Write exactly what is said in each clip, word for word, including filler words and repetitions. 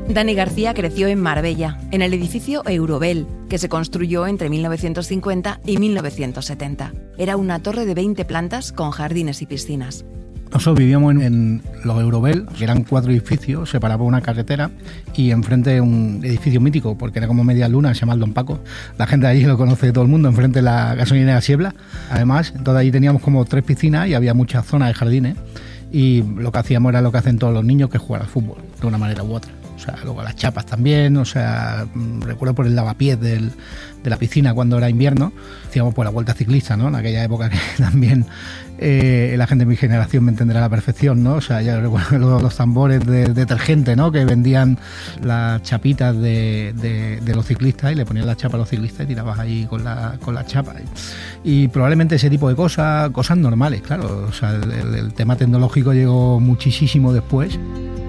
Dani García creció en Marbella, en el edificio Eurobel, que se construyó entre mil novecientos cincuenta y mil novecientos setenta. Era una torre de veinte plantas con jardines y piscinas. Nosotros vivíamos en, en los Eurobel, que eran cuatro edificios, separados por una carretera, y enfrente un edificio mítico, porque era como media luna, se llama el Don Paco. La gente de allí lo conoce todo el mundo, enfrente de la gasolinera Siebla. Además, entonces allí teníamos como tres piscinas y había muchas zonas de jardines, y lo que hacíamos era lo que hacen todos los niños, que es jugar al fútbol, de una manera u otra. O sea, luego las chapas también, o sea, recuerdo por el lavapiés del, de la piscina cuando era invierno, hacíamos por la vuelta ciclista, ¿no? En aquella época que también eh, la gente de mi generación me entenderá a la perfección, ¿no? O sea, ya recuerdo los, los tambores de, de detergente, ¿no? Que vendían las chapitas de, de, de los ciclistas y le ponían la chapa a los ciclistas y tirabas ahí con la, con la chapa. Y, y probablemente ese tipo de cosas, cosas normales, claro. O sea, el, el, el tema tecnológico llegó muchísimo después.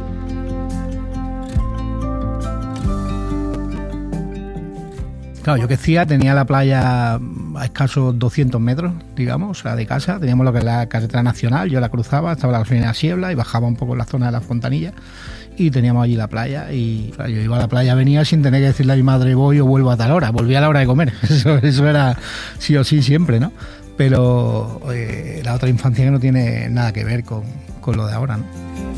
Claro, yo que decía, tenía la playa a escasos doscientos metros, digamos, o sea, de casa. Teníamos lo que es la carretera nacional, yo la cruzaba, estaba la gasolinera Siebla y bajaba un poco en la zona de la Fontanilla y teníamos allí la playa y o sea, yo iba a la playa, venía sin tener que decirle a mi madre voy o vuelvo a tal hora, volvía a la hora de comer, eso, eso era sí o sí siempre, ¿no? Pero eh, la otra infancia que no tiene nada que ver con, con lo de ahora, ¿no?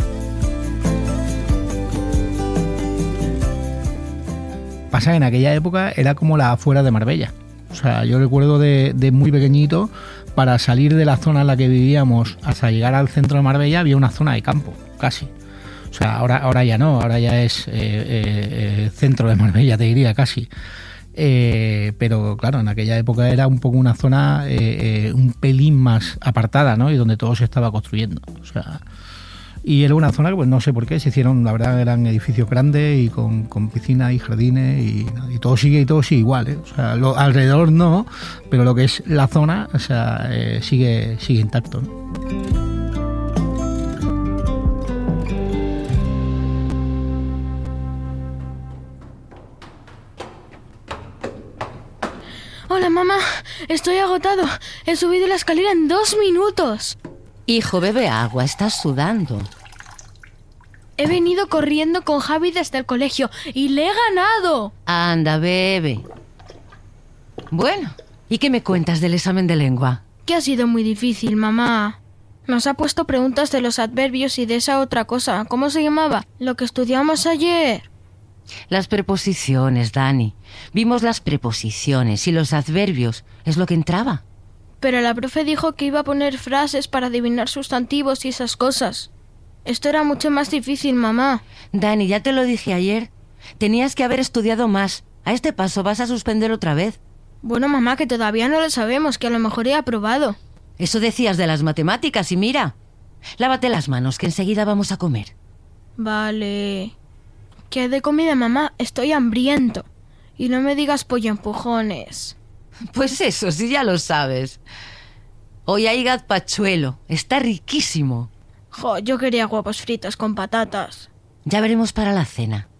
Pasa que en aquella época era como la afuera de Marbella. O sea, yo recuerdo de, de muy pequeñito, para salir de la zona en la que vivíamos hasta llegar al centro de Marbella había una zona de campo, casi. O sea, ahora, ahora ya no, ahora ya es eh, eh, centro de Marbella, te diría, casi. Eh, pero claro, en aquella época era un poco una zona eh, eh, un pelín más apartada, ¿no? Y donde todo se estaba construyendo. O sea... Y era una zona que pues no sé por qué se hicieron, la verdad eran edificios grandes y con, con piscinas y jardines y, y todo sigue y todo sigue igual, ¿eh? O sea, lo, alrededor no, pero lo que es la zona, o sea, eh, sigue, sigue intacto, ¿no? Hola mamá, estoy agotado, he subido la escalera en dos minutos. Hijo, bebe agua, estás sudando. He venido corriendo con Javi desde el colegio y le he ganado. Anda, bebe. Bueno, ¿y qué me cuentas del examen de lengua? Que ha sido muy difícil, mamá. Nos ha puesto preguntas de los adverbios y de esa otra cosa. ¿Cómo se llamaba? Lo que estudiamos ayer. Las preposiciones, Dani. Vimos las preposiciones y los adverbios. Es lo que entraba. Pero la profe dijo que iba a poner frases para adivinar sustantivos y esas cosas. Esto era mucho más difícil, mamá. Dani, ya te lo dije ayer. Tenías que haber estudiado más. A este paso vas a suspender otra vez. Bueno, mamá, que todavía no lo sabemos, que a lo mejor he aprobado. Eso decías de las matemáticas y mira. Lávate las manos, que enseguida vamos a comer. Vale. ¿Qué de comida, mamá? Estoy hambriento. Y no me digas pollo empujones. Pues eso, sí, ya lo sabes. Hoy hay gazpachuelo. Está riquísimo. Jo, yo quería huevos fritos con patatas. Ya veremos para la cena.